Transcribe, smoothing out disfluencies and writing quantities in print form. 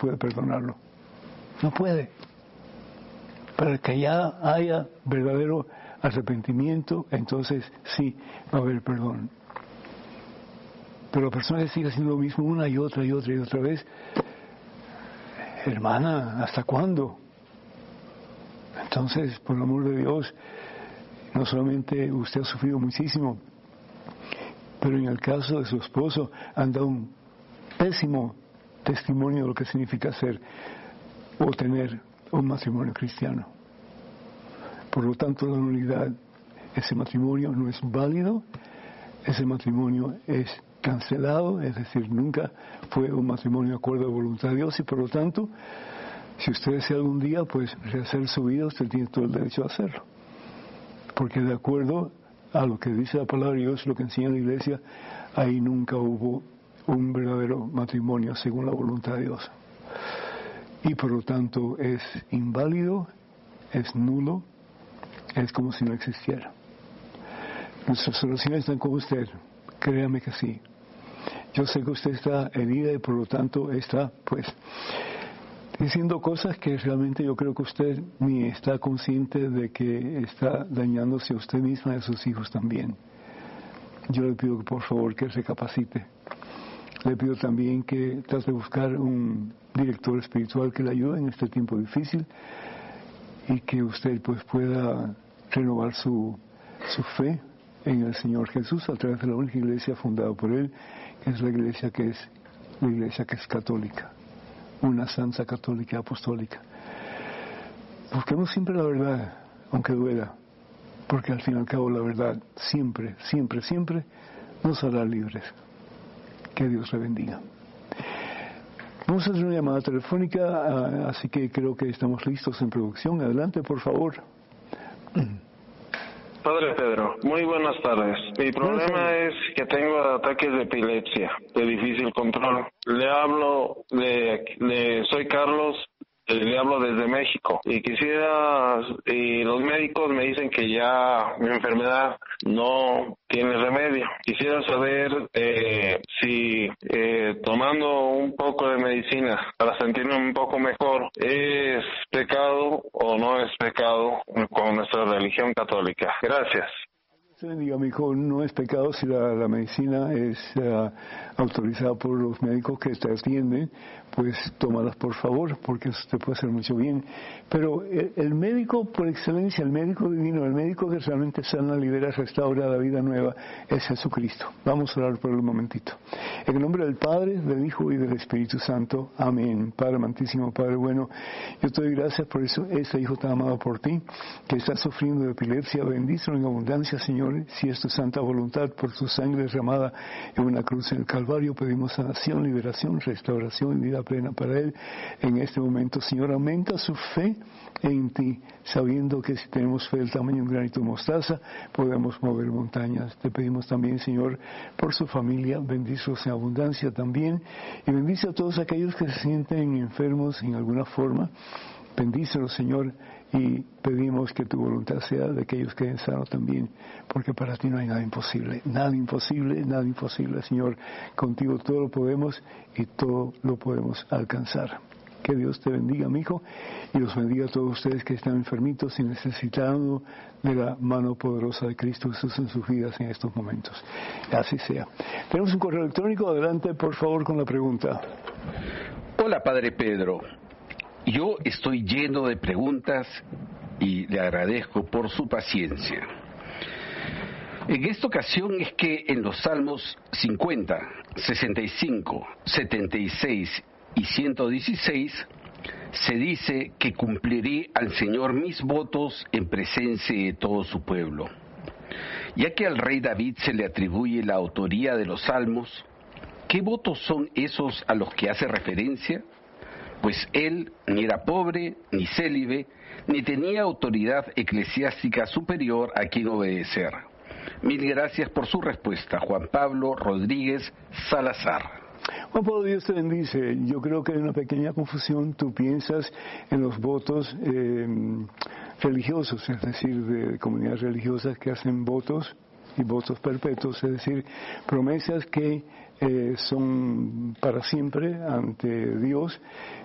puede perdonarlo. No puede. Para que ya haya verdadero arrepentimiento, entonces sí va a haber perdón. Pero la persona que sigue haciendo lo mismo una y otra vez, hermana, ¿hasta cuándo? Entonces, por el amor de Dios, no solamente usted ha sufrido muchísimo, pero en el caso de su esposo han dado un pésimo testimonio de lo que significa ser o tener un matrimonio cristiano. Por lo tanto, la nulidad, ese matrimonio no es válido, ese matrimonio es cancelado, es decir, nunca fue un matrimonio de acuerdo a la voluntad de Dios, y por lo tanto, si usted desea algún día pues rehacer su vida, usted tiene todo el derecho a hacerlo, porque de acuerdo a lo que dice la palabra de Dios, lo que enseña la iglesia, ahí nunca hubo un verdadero matrimonio según la voluntad de Dios, y por lo tanto es inválido, es nulo, es como si no existiera. Nuestras oraciones están con usted, créame que sí. Yo sé que usted está herida y por lo tanto está pues diciendo cosas que realmente yo creo que usted ni está consciente de que está dañándose a usted misma y a sus hijos también. Yo le pido que por favor que recapacite. Le pido también que trate de buscar un director espiritual que le ayude en este tiempo difícil y que usted pues pueda renovar su fe en el Señor Jesús a través de la única iglesia fundada por Él, que es la iglesia que es católica, una santa católica apostólica. Busquemos siempre la verdad, aunque duela, porque al fin y al cabo la verdad siempre nos hará libres. Que Dios le bendiga. Vamos a hacer una llamada telefónica, así que creo que estamos listos en producción. Adelante, por favor. Padre Pedro, muy buenas tardes. Mi problema es que tengo ataques de epilepsia de difícil control. Soy Carlos, le hablo desde México y los médicos me dicen que ya mi enfermedad no tiene remedio. Quisiera saber si tomando un poco de medicina para sentirme un poco mejor es pecado o no es pecado con nuestra religión católica. Gracias. Diga, mi hijo, no es pecado si la medicina es autorizada por los médicos que te atienden, pues tómalas por favor, porque eso te puede hacer mucho bien. Pero el médico por excelencia, el médico divino, el médico que realmente sana, libera, restaura la vida nueva, es Jesucristo. Vamos a orar por él un momentito. En el nombre del Padre, del Hijo y del Espíritu Santo. Amén. Padre amantísimo, Padre bueno, yo te doy gracias por eso, ese hijo tan amado por ti, que está sufriendo de epilepsia. Bendícelo en abundancia, Señor. Si es tu santa voluntad, por tu sangre derramada en una cruz en el Calvario, pedimos sanación, liberación, restauración y vida plena para él en este momento. Señor, aumenta su fe en ti, sabiendo que si tenemos fe del tamaño de un granito de mostaza, podemos mover montañas. Te pedimos también, Señor, por su familia, bendícelos en abundancia también, y bendice a todos aquellos que se sienten enfermos en alguna forma. Bendícelos, Señor, y pedimos que tu voluntad sea de que ellos queden sanos también, porque para ti no hay nada imposible, Señor. Contigo todo lo podemos y todo lo podemos alcanzar. Que Dios te bendiga, mi hijo, y los bendiga a todos ustedes que están enfermitos y necesitando de la mano poderosa de Cristo Jesús en sus vidas en estos momentos. Así sea. Tenemos un correo electrónico. Adelante, por favor, con la pregunta. Hola, Padre Pedro. Yo estoy lleno de preguntas y le agradezco por su paciencia. En esta ocasión es que en los Salmos 50, 65, 76 y 116 se dice que cumpliré al Señor mis votos en presencia de todo su pueblo. Ya que al rey David se le atribuye la autoría de los Salmos, ¿qué votos son esos a los que hace referencia? Pues él ni era pobre, ni célibe, ni tenía autoridad eclesiástica superior a quien obedecer. Mil gracias por su respuesta, Juan Pablo Rodríguez Salazar. Juan Pablo, Dios te bendice. Yo creo que hay una pequeña confusión. Tú piensas en los votos religiosos, es decir, de comunidades religiosas que hacen votos y votos perpetuos, es decir, promesas que son para siempre ante Dios,